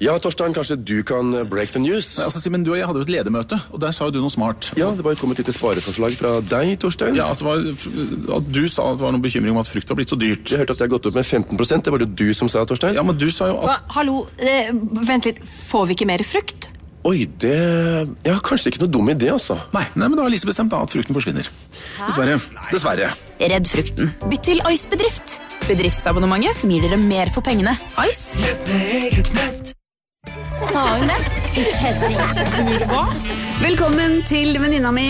Ja, Torstein, kanskje du kan break the news? Nei, altså, Simen, du og jeg hadde jo et ledermøte, og der sa jo du noe smart. Ja, det var jo kommet litt spareforslag fra deg, Torstein. Ja, at du sa at det var noen bekymring om at frukt var blitt så dyrt. Jeg hørte at det har gått opp med 15%, det var det du som sa, Torstein. Ja, men du sa jo at... Hallo, vent litt, får vi ikke mer frukt? Oi, det... Ja, kanskje ikke noe dum idé, altså. Nei, men da har Lise bestemt da at frukten forsvinner. Dessverre. Redd frukten. Bytt til Ice Bedrift. Bedriftsabonnementet som gir dere mer for pengene. Ice. Sa hun det? Ikke kødder. Velkommen til venninna mi